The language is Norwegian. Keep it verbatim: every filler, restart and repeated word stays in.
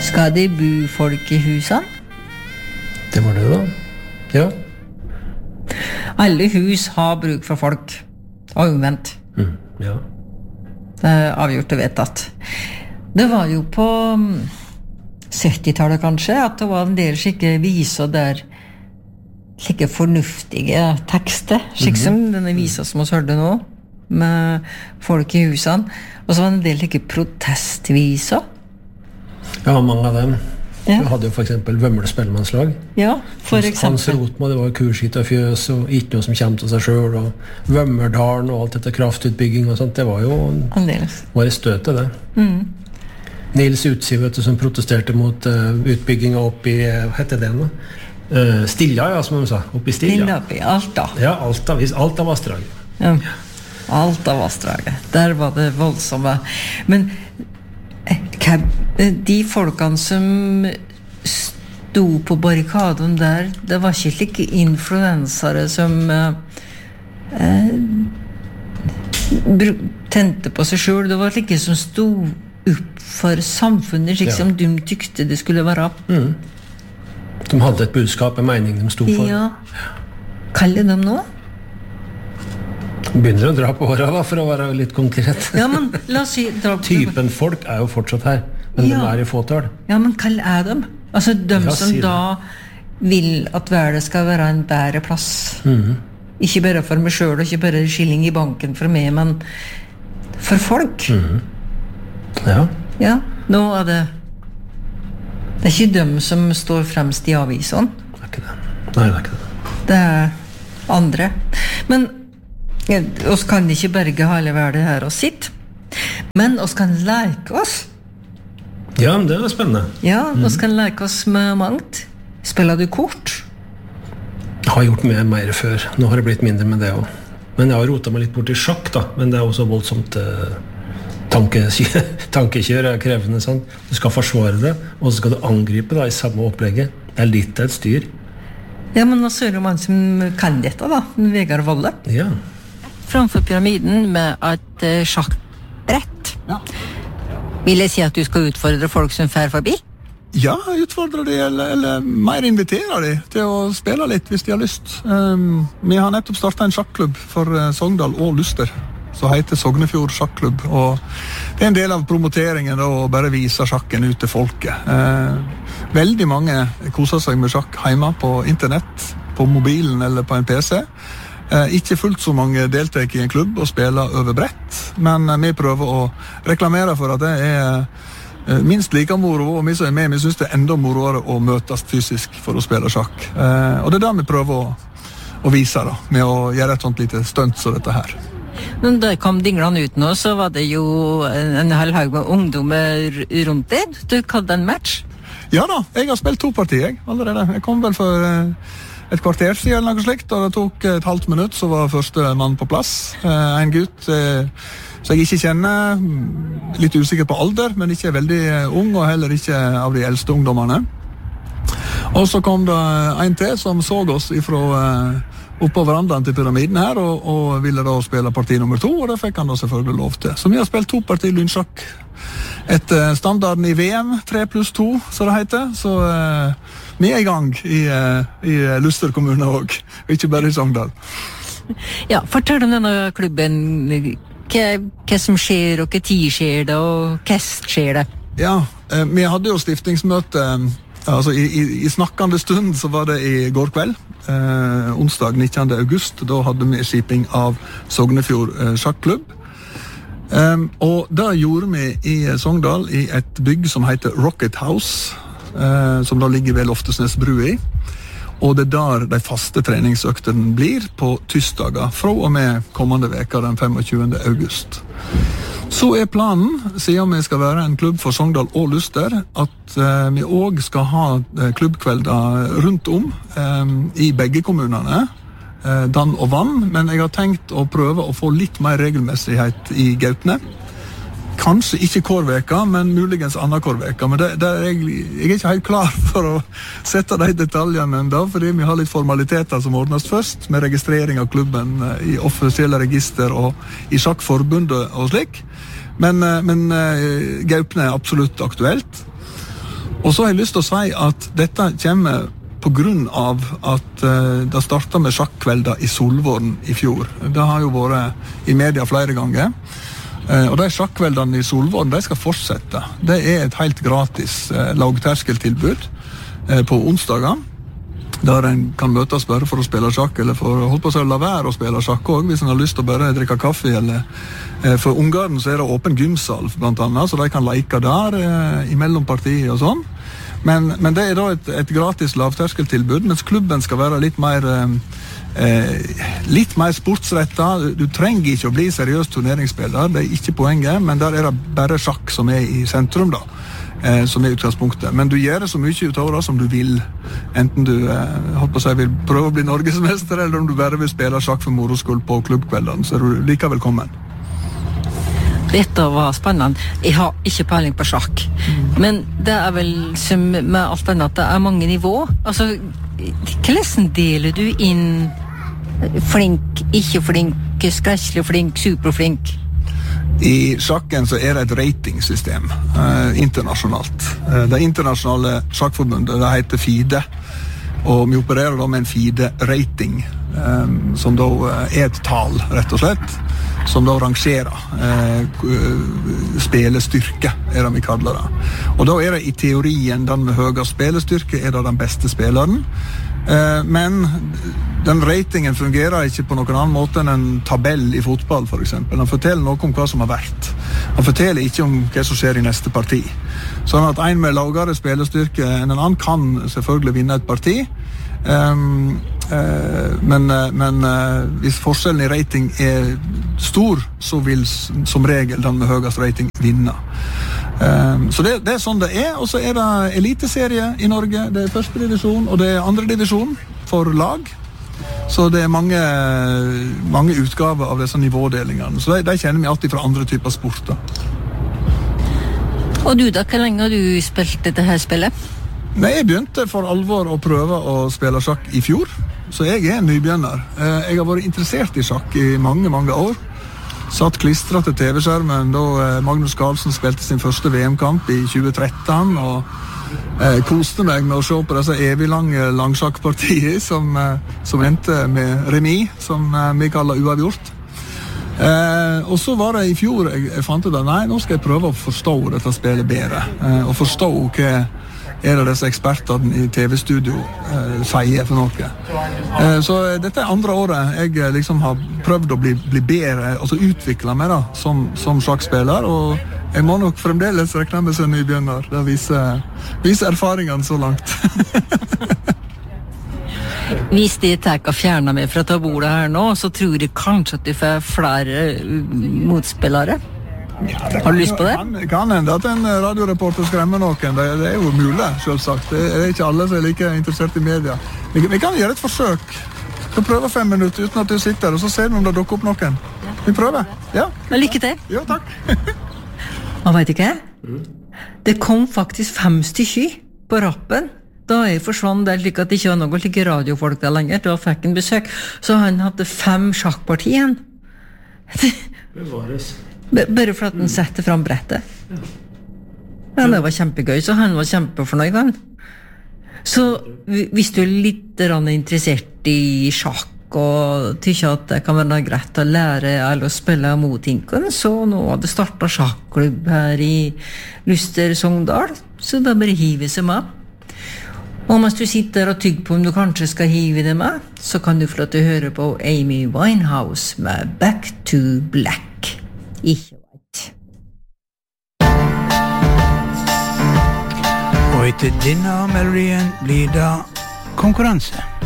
Skal de bo folk i husene? Det var det da. Ja. Alle hus har bruk for folk. Og omvendt. Mm, ja. Det er avgjort og vedtatt. Det var jo på syttitallet kanskje, at det var en del skikke viser der slike fornuftige tekster, slik som mm-hmm. denne visa som vi hørte nå, med folk i husene. Og så var det en del slike protestviser. Ja, mange av dem. Ja. Vi hadde jo for eksempel Vømle spellemannslag. Ja, for eksempel. Hans Rotmo, det var kurskitt og fjøs, og ikke noe som kommer til seg selv, og Vømmerdalen og alt dette kraftutbygging og sånt, det var jo var i støtet, det. Mm. Nils Utsi, vet du, som protesterte mot uh, utbygginga opp i, hva heter det nå? Uh, Stilla, ja, som de sa, opp i Stilla. Stilla opp i Alta. Ja, Alta, Alta Vassdraget. Ja, Alta Vassdraget. Der var det voldsomme. Men de folkene som sto på barrikaden der, det var ikke like influensere som eh, tente på seg selv. Det var like som sto opp for samfunnet, slik ja. Som de tykte det skulle være. Mm. De hadde et budskap, en mening de sto for. Ja. Kaller de nå? Begynner å dra på håret da, for å være litt konkret. Ja, men la oss si... Typen folk er jo fortsatt her, men ja. De er i fåtall. Ja, men hva er de? Altså, de ja, som da vil at verden skal være en bedre plass. Mm-hmm. Ikke bare for meg selv, og ikke bare skilling i banken for meg, men for folk. Mm-hmm. Ja. Ja, nå er det... Det er ikke de som står fremst i avisen. Det er ikke det. Nei, det er ikke det. Det er andre. Men... oss kan ikke berge hele verden her og sitt, men oss kan leke oss. Ja, det er spennende. Ja, oss kan leke oss med mangt. Spiller du kort? Jeg har gjort mer, mer før. Nå har det blitt mindre med det også. Men jeg har rotet meg litt bort i sjakk da, men det er også voldsomt eh, tankekjør er krevende, sant? Du skal forsvare det, og så skal du angripe da, i samme opplegget. Det er litt et styr. Ja, men nå ser du man som kan dette da, Vegard Volle. Ja. Framfor pyramiden med et uh, sjakkbrett. Ja. Vil jeg si at du skal utfordre folk som fer forbi? Ja, utfordre de, eller, eller mer invitere de til å spille litt hvis de har lyst. Um, vi har nettopp startet en sjakklubb for uh, Sogndal og Luster, som heter Sognefjord Sjakklubb, og det er en del av promoteringen da, å bare vise sjakken ut til folket. Uh, veldig mange koser seg med sjakk hjemme på internett, på mobilen eller på en P C. Eh, ikke fullt så mange deltar i en klubb og spiller over brett, men eh, vi prøver å reklamere for at det er eh, minst like moro, og vi som er med, vi synes det er enda moroere å møtes fysisk for å spille sjakk. Eh, og det er det vi prøver å, å vise da, med å gjøre et sånt lite stunt som dette her. Men da kom dinglene ut nå, så var det jo en, en halv haug med ungdommer rundt det. Du hadde en match? Ja da, jeg har spilt to partier jeg, allerede. Jeg kom vel for... Eh, et kvarter siden eller noe slikt, og det tok et halvt minutt, så var første mann på plass. Eh, en gutt eh, som jeg ikke kjenner, litt usikker på alder, men ikke veldig ung, og heller ikke av de eldste ungdommene. Og så kom det en til som så oss ifra eh, oppå verandaen til pyramiden her, og, og ville da spille parti nummer to, og det fikk han da selvfølgelig lov til. Så vi har spilt to parti lynsjakk etter standarden i V M, tre pluss to, så det heter, så... Eh, Vi er i gang i, i Luster kommune også, ikke bare i Sogndal. Ja, fortell om denne klubben, hva, hva som skjer, og hva tid skjer det, og hva skjer det? Ja, vi hadde jo stiftingsmøte, altså i, i, i snakkende stund så var det i går kveld, eh, onsdag nittende august, da hadde vi skiping av Sognefjord eh, sjakklubb. Um, og da gjorde vi i Sogndal i et bygg som heter Rocket House, Uh, som da ligger ved Loftesnes bru i, og det er der de faste treningsøktene blir på tirsdager fra og med kommende veka den tjuefemte august. Så er planen, siden vi skal være en klubb for Sogndal og Luster, at uh, vi også skal ha uh, klubbkvelder rundt om um, i begge kommunene, uh, Dan og Vann, men jeg har tenkt å prøve å få litt mer regelmessighet i Gautne. Kanskje ikke kårveka, men muligens annen kårveka. Men det, det er jeg, jeg er ikke helt klar for å sette de detaljene enda, fordi vi har litt formaliteter som ordnes først, med registrering av klubben i offisielle register og i sjakkforbundet og slik. Men, men Gaupne er absolutt aktuelt. Og så har jeg lyst til å si at dette kommer på grunn av at uh, det startet med sjakkvelder i Solvåren i fjor. Det har jo vært i media flere ganger. Uh, og de sjakkveldene i Solvåren, de skal fortsette. Det er et helt gratis uh, lavterskeltilbud uh, på onsdager, der en kan møtes bare for å spille sjakk, eller for å holde på å la være å spille sjakk også, hvis en har lyst til å bare drikke kaffe, eller uh, for ungene så er det åpen gymsal, blant annet, så de kan leke der uh, imellom partiet og sånn. Men, men det er da et, et gratis lavterskeltilbud, mens klubben skal være litt mer, eh, litt mer sportsrettet. Du trenger ikke å bli seriøs turneringsspiller, det er ikke poenget, men der er det bare sjakk som er i sentrum da, eh, som er utgangspunktet. Men du gjør det så mye utover det som du vil, enten du eh, holdt på å si, vil prøve å bli norgesmester, eller om du bare vil spille sjakk for moroskuld på klubbkveldene, så er du like velkommen. Dette var spennende. Jeg har ikke peiling på sjakk. Mm. Men det er vel som med alt annet, det er mange nivå. Altså, hvordan deler du inn flink, ikke flink, skresselig flink, superflink? I sjakken så er det et ratingsystem, eh, internasjonalt. Eh, det internasjonale sjakkforbundet, det heter FIDE, og vi opererer da med en FIDE-rating, eh, som da er et tal, rett og slett, som da rangerer eh, spilestyrke, er det vi kaller det. Og da er det i teorien den med høyest spilestyrke er det den beste spilleren. Eh, men den ratingen fungerer ikke på noen annen måte enn en tabell i fotball, for eksempel. Den forteller noe om hva som har vært. Den forteller ikke om hva som skjer i neste parti. Sånn at en med lavere spilestyrke enn en annen kan selvfølgelig vinne et parti. Um, uh, men, uh, men uh, hvis forskjellen i rating er stor, så vil som regel den med høyest rating vinne. Um, så det, det er sånn det er. Og så er det eliteserie i Norge. Det er første divisjon, og det er andre divisjon for lag. Så det er mange, mange utgaver av disse nivådelingene. Så de, de kjenner vi alltid fra andre typer sporter. Og du da, hvor lenge har du spilt dette her spillet? Nei, jeg begynte for alvor å prøve å spille sjakk i fjor, så jeg er en nybegynner. Jeg har vært interessert i sjakk i mange, mange år. Satt klistret til T V-skjermen da Magnus Carlsen spilte sin første V M-kamp i tjue tretten, og eh, koste meg med å se på disse evig lange langsjakkpartier som, eh, som endte med remis, som eh, vi kaller uavgjort. Eh, og så var det i fjor jeg, jeg fant ut at nei, nå skal jeg prøve å forstå dette spillet bedre, eh, og forstå hva er det disse ekspertene i T V-studio eh, sier for noe. Eh, så dette er andre året jeg liksom har prøvd å bli, bli bedre, altså utvikle meg da, som, som sjakkspiller, og jeg må nok fremdeles rekne med som nybegynner. Det viser, viser erfaringene så langt. Hvis de tar og fjerner meg fra å ta bordet her nå, så tror jeg kanskje at du får flere motspillere. Ja, har du lyst på det? Kan, kan hende at en radioreporter skremmer noen. Det, det er jo mulig, selvsagt. Det er ikke alle som er like interessert i media. Vi, vi kan gjøre et forsøk. Vi prøver fem minutter uten at du sitter, og så ser vi om det dukker opp noen. Vi prøver. Ja. Men lykke til. Ja, takk. Man vet ikke. Det kom faktisk fem stykker på rappen. Da jeg forsvant der, slik at det ikke var noe like radiofolk der lenger. Da fikk en besøk. Så han hadde fem sjakkpartier igjen. Bevares. Bare for at han sette fram brettet. Ja, det var kjempegøy, så han var kjempefornøyd, han. Så hvis du er litt interessert i sjakk og tykker at det kan være greit å lære eller å spille mot hinken, så nå har det startet sjakklubb her i Luster Sogndal, så da bare hiver seg med. Og mens du sitter og tygger på om du kanskje skal hive det med, så kan du få lov til å høre på Amy Winehouse med Back to Black. Ikke vet. Og etter denne melodien blir det konkurranse.